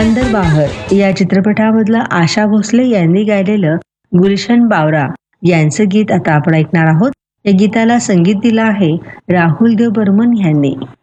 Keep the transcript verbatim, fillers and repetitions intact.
अंदर बाहर या चित्रपटामधलं आशा भोसले यांनी गायलेलं गुलशन बावरा यांचं गीत आता आपण ऐकणार आहोत. या गीताला संगीत दिलं आहे राहुल देव बर्मन यांनी.